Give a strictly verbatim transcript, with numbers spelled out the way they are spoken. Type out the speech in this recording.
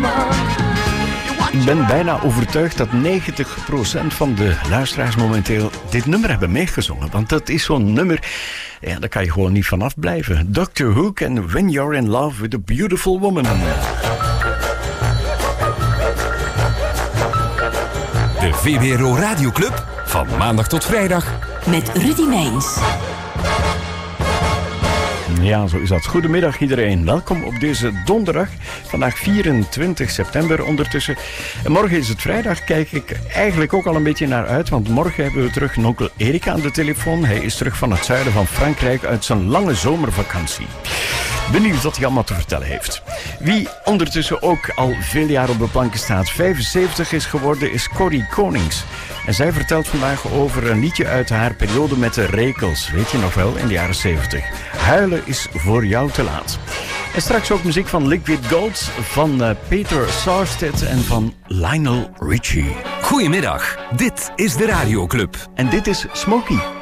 Ik ben bijna overtuigd dat negentig procent van de luisteraars momenteel dit nummer hebben meegezongen. Want dat is zo'n nummer, ja, daar kan je gewoon niet vanaf blijven. doctor Hook en When You're in Love with a Beautiful Woman. De V W R O Radioclub, van maandag tot vrijdag. Met Rudy Meijns. Ja, zo is dat. Goedemiddag iedereen. Welkom op deze donderdag. Vandaag vierentwintig september ondertussen. En morgen is het vrijdag. Kijk ik eigenlijk ook al een beetje naar uit. Want morgen hebben we terug onkel Erik aan de telefoon. Hij is terug van het zuiden van Frankrijk uit zijn lange zomervakantie. Benieuwd wat hij allemaal te vertellen heeft. Wie ondertussen ook al veel jaar op de planken staat, vijfenzeventig is geworden, is Corrie Konings. En zij vertelt vandaag over een liedje uit haar periode met de Rekels. Weet je nog wel, in de jaren zeventig. Huilen is voor jou te laat. En straks ook muziek van Liquid Gold, van uh, Peter Sarsted en van Lionel Richie. Goedemiddag, dit is de Radioclub. En dit is Smokey.